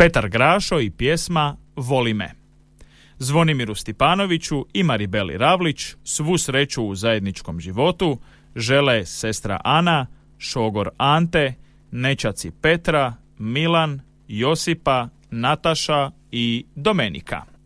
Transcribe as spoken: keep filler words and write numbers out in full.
Petar Grašo i pjesma Voli me. Zvonimiru Stipanoviću i Maribeli Ravlić svu sreću u zajedničkom životu žele sestra Ana, šogor Ante, nećaci Petra, Milan, Josipa, Nataša i Domenika.